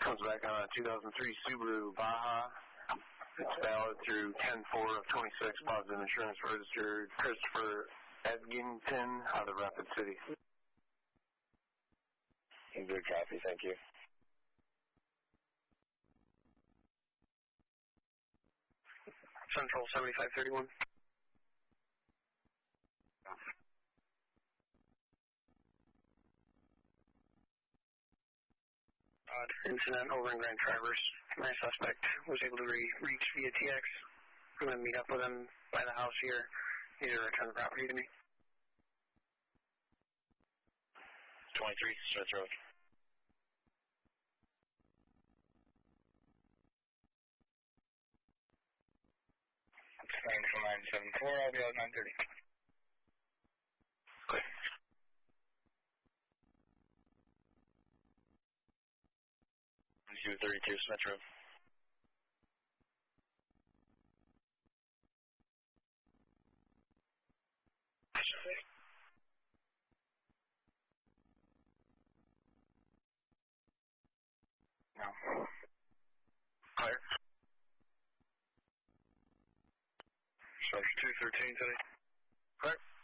Comes back on a 2003 Subaru Baja. It's valid through 10/4 of 26, positive insurance registered. Christopher Edgington out of Rapid City. Good copy, thank you. Central 7531. Incident over in Grand Traverse. My suspect was able to reach via TX. I'm going to meet up with him by the house here. He's going to return the property to me. 23, Smith Road. It's 94974, I'll be out 9:30. Okay. Issue 32, Smith Road. No. Clear. Search 213 today. Clear.